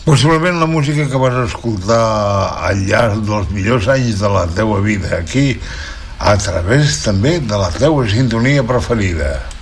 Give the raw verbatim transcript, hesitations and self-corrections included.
Possiblement la música que vas escoltar al llarg dels millors anys de la teua vida, aquí, a través també de la teua sintonia preferida.